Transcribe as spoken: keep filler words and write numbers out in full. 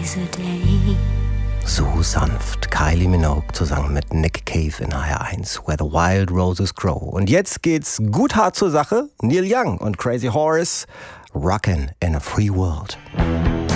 So sanft. Kylie Minogue zusammen mit Nick Cave in H R eins, Where the Wild Roses Grow. Und jetzt geht's gut hart zur Sache. Neil Young und Crazy Horse, Rockin' in a Free World.